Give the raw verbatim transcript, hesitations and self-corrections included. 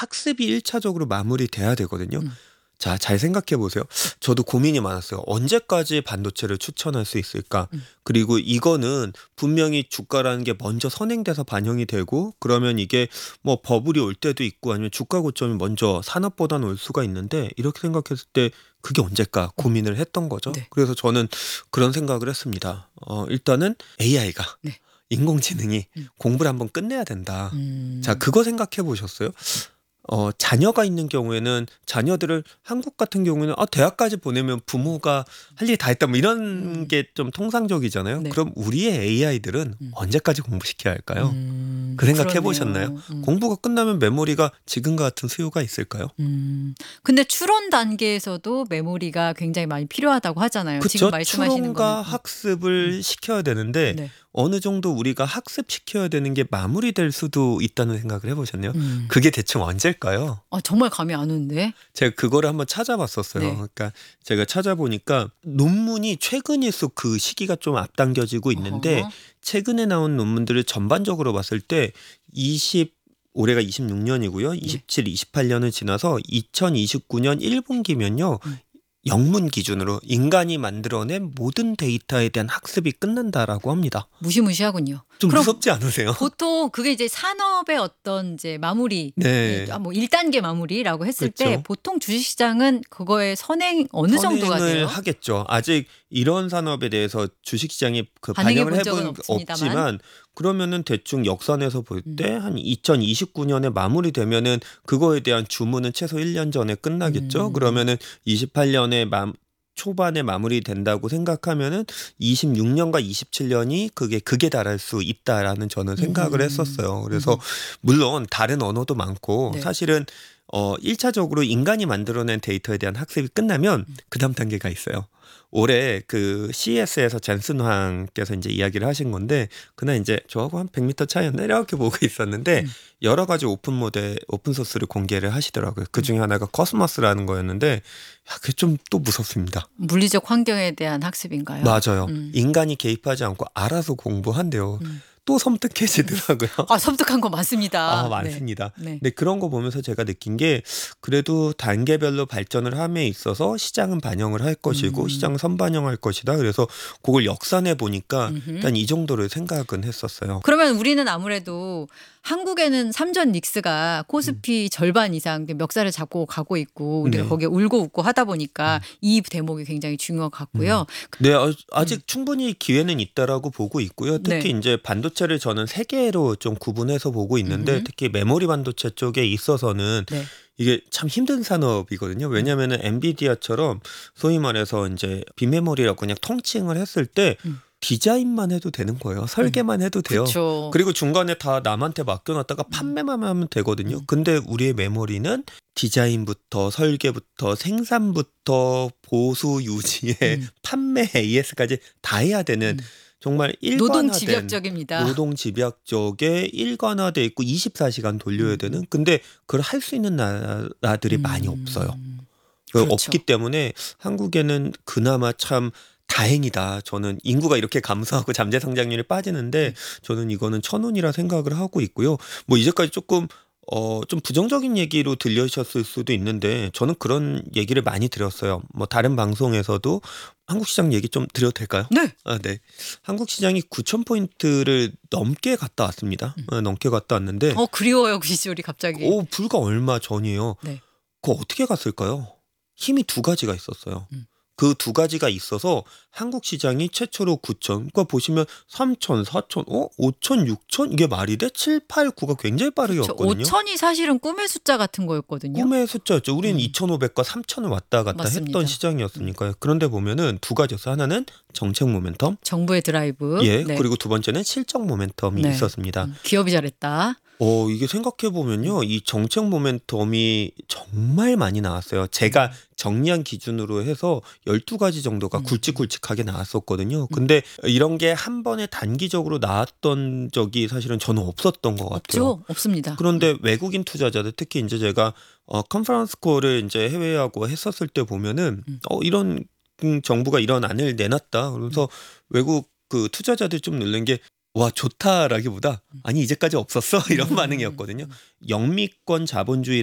학습이 일 차적으로 마무리돼야 되거든요. 음. 자, 잘 생각해 보세요. 저도 고민이 많았어요. 언제까지 반도체를 추천할 수 있을까? 음. 그리고 이거는 분명히 주가라는 게 먼저 선행돼서 반영이 되고 그러면 이게 뭐 버블이 올 때도 있고 아니면 주가 고점이 먼저 산업보다는 올 수가 있는데 이렇게 생각했을 때 그게 언제까 고민을 했던 거죠. 네. 그래서 저는 그런 생각을 했습니다. 어, 일단은 에이아이가 네. 인공지능이 음. 공부를 한번 끝내야 된다. 음. 자, 그거 생각해 보셨어요? 어, 자녀가 있는 경우에는 자녀들을 한국 같은 경우에는 아, 대학까지 보내면 부모가 할 일이 다 했다 뭐 이런 음. 게 좀 통상적이잖아요. 네. 그럼 우리의 에이아이들은 음. 언제까지 공부시켜야 할까요? 음. 그 생각 그러네요. 해보셨나요? 음. 공부가 끝나면 메모리가 지금과 같은 수요가 있을까요? 음. 근데 추론 단계에서도 메모리가 굉장히 많이 필요하다고 하잖아요. 지금 그쵸? 말씀하시는 추론과 거는. 학습을 음. 시켜야 되는데 네. 어느 정도 우리가 학습시켜야 되는 게 마무리될 수도 있다는 생각을 해보셨네요. 음. 그게 대충 언제일까요? 아, 정말 감이 안 오는데. 제가 그거를 한번 찾아봤었어요. 네. 그러니까 제가 찾아보니까 논문이 최근일수록 그 시기가 좀 앞당겨지고 있는데 어허. 최근에 나온 논문들을 전반적으로 봤을 때 이십 올해가 이십육 년이고요. 네. 이십칠, 이십팔 년을 지나서 이천이십구 년 일 분기면요. 음. 영문 기준으로 인간이 만들어낸 모든 데이터에 대한 학습이 끝난다라고 합니다. 무시무시하군요. 좀 그럼 무섭지 않으세요? 보통 그게 이제 산업의 어떤 이제 마무리, 네. 아, 뭐 일 단계 마무리라고 했을 때 그렇죠. 보통 주식시장은 그거에 선행 어느 정도가 선행을 돼요? 하겠죠. 아직 이런 산업에 대해서 주식시장이 그 반영해 반영을 본 해본 적은 없습니다만. 없지만 그러면은 대충 역산해서 볼 음. 때 한 이천이십구 년에 마무리되면은 그거에 대한 주문은 최소 일 년 전에 끝나겠죠. 음. 그러면은 이십팔 년에 마, 초반에 마무리된다고 생각하면은 이십육 년과 이십칠 년이 그게 극에 달할 수 있다라는 저는 생각을 음. 했었어요. 그래서 음. 물론 다른 언어도 많고 네. 사실은 어, 일 차적으로 인간이 만들어낸 데이터에 대한 학습이 끝나면 음. 그 다음 단계가 있어요. 올해 그 씨이에스에서 젠슨 황께서 이제 이야기를 하신 건데 그날 이제 저하고 한 백 미터 차이였나 이렇게 보고 있었는데 음. 여러 가지 오픈 모델, 오픈 소스를 공개를 하시더라고요. 그 중에 하나가 코스모스라는 거였는데 야, 그게 좀 또 무섭습니다. 물리적 환경에 대한 학습인가요? 맞아요. 음. 인간이 개입하지 않고 알아서 공부한대요. 음. 또 섬뜩해지더라고요. 아, 섬뜩한 거 많습니다. 아, 많습니다. 네. 네. 근데 그런 거 보면서 제가 느낀 게 그래도 단계별로 발전을 함에 있어서 시장은 반영을 할 것이고 음. 시장은 선반영할 것이다. 그래서 그걸 역산해 보니까 음흠. 일단 이 정도를 생각은 했었어요. 그러면 우리는 아무래도 한국에는 삼전 닉스가 코스피 절반 이상 멱살을 잡고 가고 있고 우리가 네. 거기에 울고 웃고 하다 보니까 이 대목이 굉장히 중요한 것 같고요. 네, 아- 아직 충분히 기회는 있다라고 보고 있고요. 특히 네. 이제 반도체를 저는 세 개로 좀 구분해서 보고 있는데 음흠. 특히 메모리 반도체 쪽에 있어서는 네. 이게 참 힘든 산업이거든요. 왜냐하면은 엔비디아처럼 소위 말해서 이제 비메모리라고 그냥 통칭을 했을 때 음. 디자인만 해도 되는 거예요. 설계만 해도 돼요. 그렇죠. 그리고 중간에 다 남한테 맡겨놨다가 판매만 하면 되거든요. 음. 근데 우리의 메모리는 디자인부터 설계부터 생산부터 보수 유지에 음. 판매 에이에스까지 다 해야 되는 음. 정말 노동 일관화된 집약적입니다. 노동 집약적에 일관화돼 있고 이십사 시간 돌려야 음. 되는 근데 그걸 할 수 있는 나라들이 많이 없어요. 음. 그 그렇죠. 없기 때문에 한국에는 그나마 참 다행이다. 저는 인구가 이렇게 감소하고 잠재 성장률이 빠지는데 음. 저는 이거는 천운이라 생각을 하고 있고요. 뭐 이제까지 조금 어, 좀 부정적인 얘기로 들리셨을 수도 있는데 저는 그런 얘기를 많이 드렸어요. 뭐 다른 방송에서도 한국 시장 얘기 좀 드려도 될까요? 네. 아, 네. 한국 시장이 구천 포인트를 넘게 갔다 왔습니다. 음. 어, 넘게 갔다 왔는데 어, 그리워요 그 시절이 갑자기. 오, 불과 얼마 전이에요. 네. 그거 어떻게 갔을까요? 힘이 두 가지가 있었어요. 음. 그 두 가지가 있어서 한국 시장이 최초로 구천, 그러니까 보시면 삼천, 사천, 어? 오천, 육천 이게 말이 돼? 칠, 팔, 구가 굉장히 빠르게 그렇죠. 왔거든요. 오천이 사실은 꿈의 숫자 같은 거였거든요. 꿈의 숫자였죠. 우리는 음. 이천오백과 삼천을 왔다 갔다 맞습니다. 했던 시장이었으니까요. 그런데 보면은 두 가지였어요. 하나는 정책 모멘텀, 정부의 드라이브. 예, 네. 그리고 두 번째는 실적 모멘텀이 네. 있었습니다. 음, 기업이 잘했다. 어, 이게 생각해 보면요, 이 정책 모멘텀이 정말 많이 나왔어요. 제가 정리한 기준으로 해서 열두 가지 정도가 음. 굵직굵직하게 나왔었거든요. 근데 이런 게 한 번에 단기적으로 나왔던 적이 사실은 저는 없었던 것 같아요. 없죠. 없습니다. 그런데 외국인 투자자들 특히 이제 제가 어, 컨퍼런스 콜을 이제 해외하고 했었을 때 보면은 음. 어, 이런 음, 정부가 이런 안을 내놨다. 그래서 외국 그 투자자들 좀 놀란 게 와, 좋다라기보다 아니 이제까지 없었어 이런 음. 반응이었거든요. 영미권 자본주의